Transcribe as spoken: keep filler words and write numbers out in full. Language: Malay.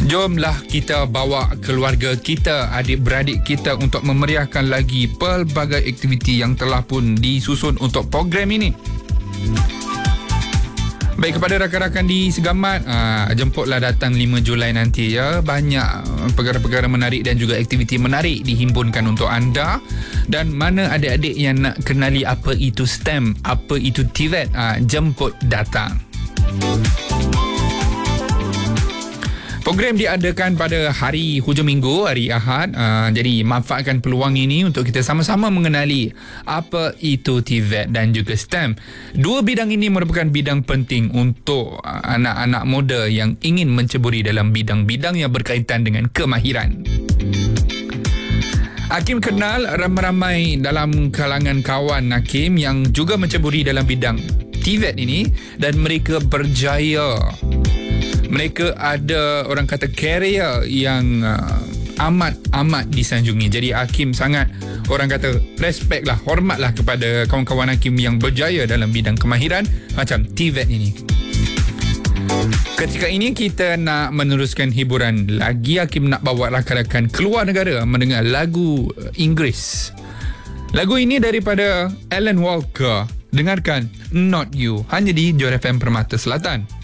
Jomlah kita bawa keluarga kita, adik-beradik kita untuk memeriahkan lagi pelbagai aktiviti yang telah pun disusun untuk program ini. Baik, kepada rakan-rakan di Segamat, aa, jemputlah datang lima Julai nanti ya. Banyak perkara-perkara menarik dan juga aktiviti menarik dihimpunkan untuk anda. Dan mana adik-adik yang nak kenali apa itu STEM, apa itu T V E T, aa, jemput datang. Program diadakan pada hari hujung minggu, hari Ahad. Uh, jadi manfaatkan peluang ini untuk kita sama-sama mengenali apa itu T V E T dan juga STEM. Dua bidang ini merupakan bidang penting untuk uh, anak-anak muda yang ingin menceburi dalam bidang-bidang yang berkaitan dengan kemahiran. Hakim kenal ramai-ramai dalam kalangan kawan Hakim yang juga menceburi dalam bidang T V E T ini dan mereka berjaya. Mereka ada orang kata karier yang uh, amat-amat disanjungi. Jadi Hakim sangat orang kata respect lah, hormat lah kepada kawan-kawan Hakim yang berjaya dalam bidang kemahiran macam T V E T ini. Ketika ini kita nak meneruskan hiburan lagi. Hakim nak bawa rakan-rakan keluar negara mendengar lagu Inggeris. Lagu ini daripada Alan Walker. Dengarkan Not You hanya di Johor F M Permata Selatan.